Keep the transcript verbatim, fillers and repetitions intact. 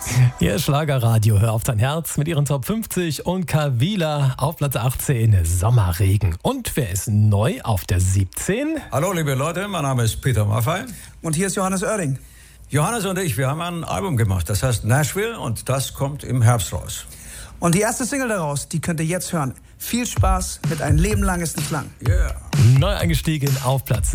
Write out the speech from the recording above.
Hier ist Schlagerradio, hör auf dein Herz mit ihren Top fünfzig und Kavila auf Platz achtzehn, Sommerregen. Und wer ist neu auf der siebzehn? Hallo liebe Leute, mein Name ist Peter Maffay. Und hier ist Johannes Oerding. Johannes und ich, wir haben ein Album gemacht, das heißt Nashville und das kommt im Herbst raus. Und die erste Single daraus, die könnt ihr jetzt hören. Viel Spaß mit Ein Leben lang ist nicht lang. Yeah. Neu eingestiegen auf Platz